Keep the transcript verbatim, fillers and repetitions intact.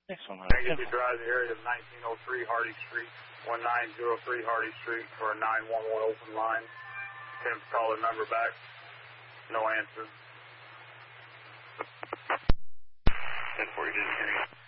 Excellent. Negative, drive the area of nineteen oh three Hardy Street, one nine oh three Hardy Street for a nine one one open line. Attempt to call the number back. No answer. ten forty, didn't hear you.